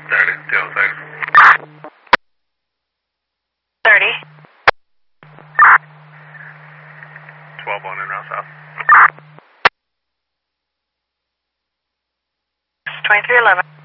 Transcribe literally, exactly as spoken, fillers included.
thirty, still thirty. thirty. twelve on in now, south. twenty-three eleven.